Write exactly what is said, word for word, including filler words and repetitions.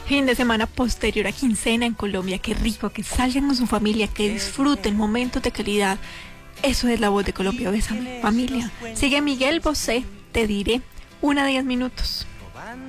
Fin de semana posterior a quincena en Colombia. Qué rico, que salgan con su familia, que disfruten momentos de calidad. Eso es la voz de Colombia, Bésame, familia. Sigue Miguel Bosé, te diré, una a diez minutos.